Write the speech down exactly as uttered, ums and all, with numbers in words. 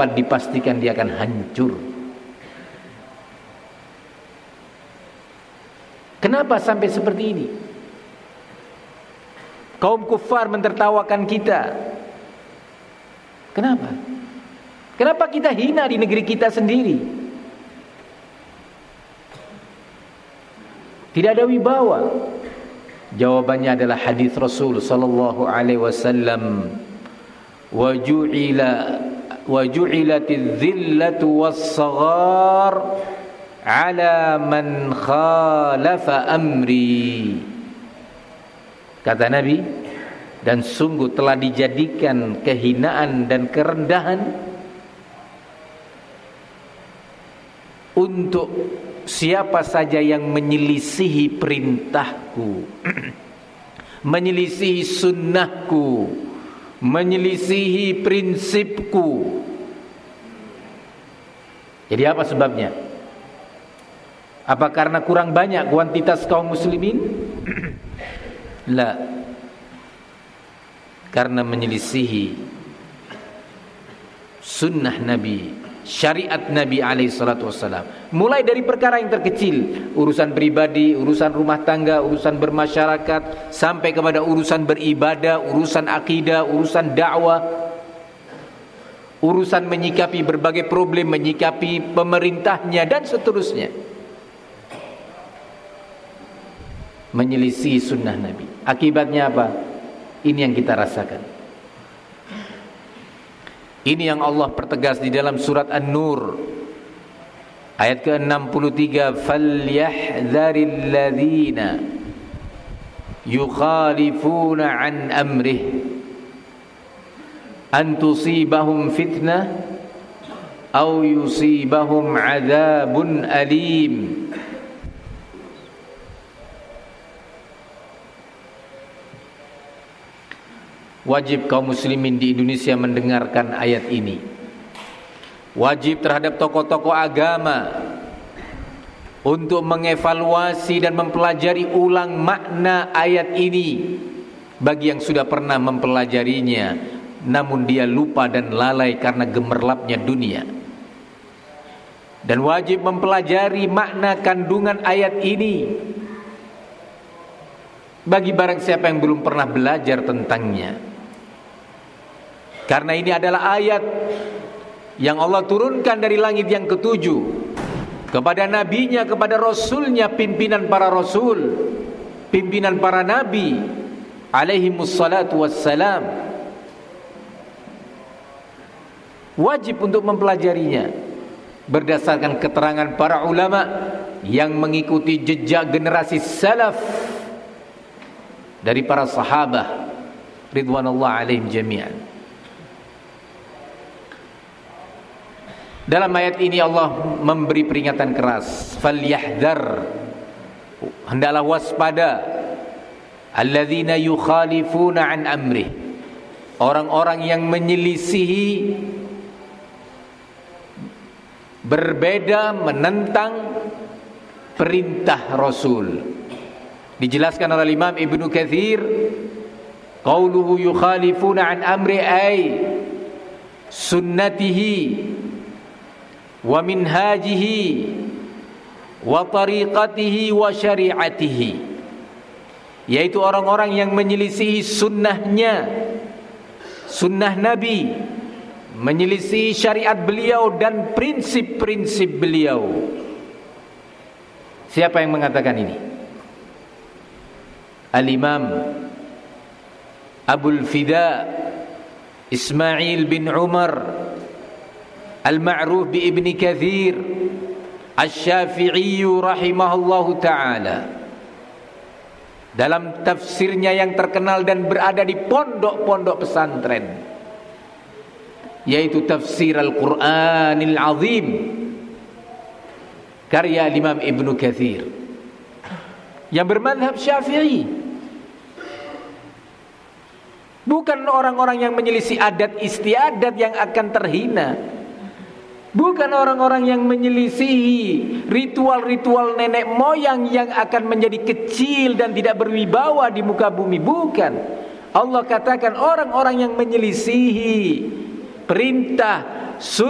dapat dipastikan dia akan hancur. Kenapa sampai seperti ini? Kaum kufar mentertawakan kita. Kenapa? Kenapa kita hina di negeri kita sendiri? Tidak ada wibawa. Jawabannya adalah hadis Rasul sallallahu alaihi wasallam, wa ju'ila wa ju'ilatiz zillatu was-saghar ala man khalafa amri. Kata Nabi, dan sungguh telah dijadikan kehinaan dan kerendahan untuk siapa saja yang menyelisihi perintahku, menyelisihi sunnahku, menyelisihi prinsipku. Jadi apa sebabnya? Apa karena kurang banyak kuantitas kaum muslimin? La, karena menyelisihi sunnah Nabi, syariat Nabi alaihi salatu wassalam. Mulai dari perkara yang terkecil, urusan pribadi, urusan rumah tangga, urusan bermasyarakat, sampai kepada urusan beribadah, urusan akidah, urusan dakwah, urusan menyikapi berbagai problem, menyikapi pemerintahnya dan seterusnya. Menyelisih sunnah Nabi. Akibatnya apa? Ini yang kita rasakan. Ini yang Allah pertegas di dalam surat An-Nur ayat ke enam puluh tiga, falyahdharil ladzina yukhalifuna an amrih an tusibahum fitnah aw yusibahum adzabun alim. Wajib kaum muslimin di Indonesia mendengarkan ayat ini. Wajib terhadap tokoh-tokoh agama untuk mengevaluasi dan mempelajari ulang makna ayat ini. Bagi yang sudah pernah mempelajarinya namun dia lupa dan lalai karena gemerlapnya dunia. Dan wajib mempelajari makna kandungan ayat ini bagi barang siapa yang belum pernah belajar tentangnya. Karena ini adalah ayat yang Allah turunkan dari langit yang ketujuh kepada nabinya, kepada rasulnya, pimpinan para rasul, pimpinan para nabi alaihimus salatu wassalam. Wajib untuk mempelajarinya berdasarkan keterangan para ulama yang mengikuti jejak generasi salaf dari para sahabat ridwanullah alaihim jami'an. Dalam ayat ini Allah memberi peringatan keras, falyahdhar, hendaklah waspada, alladzina yukhalifuna an amrih, orang-orang yang menyelisihi, berbeda, menentang perintah Rasul. Dijelaskan oleh Imam Ibnu Katsir, qauluhu yukhalifuna an amri ay sunnatihi wa minhajihi wa tariqatihi wa syari'atihi, yaitu orang-orang yang menyelisihi sunnahnya, sunnah Nabi, menyelisihi syariat beliau dan prinsip-prinsip beliau. Siapa yang mengatakan ini? Al-Imam Abul Fida Ismail bin Umar Al-Ma'ruf bi Ibni Katsir Asy-Syafi'i rahimahullahu ta'ala, dalam tafsirnya yang terkenal dan berada di pondok-pondok pesantren, yaitu tafsir Al-Qur'anil Azim karya Imam Ibnu Katsir yang bermadhab Syafi'i. Bukan orang-orang yang menyelisih adat istiadat yang akan terhina, bukan orang-orang yang menyelisihi ritual-ritual nenek moyang yang akan menjadi kecil dan tidak berwibawa di muka bumi. Bukan. Allah katakan orang-orang yang menyelisihi perintah